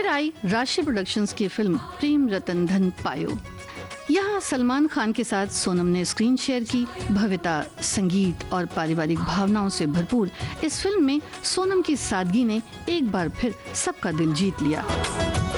आई राशि प्रोडक्शंस की फिल्म प्रेम रतन धन पायो। यहाँ सलमान खान के साथ सोनम ने स्क्रीन शेयर की। भव्यता, संगीत और पारिवारिक भावनाओं से भरपूर इस फिल्म में सोनम की सादगी ने एक बार फिर सबका दिल जीत लिया।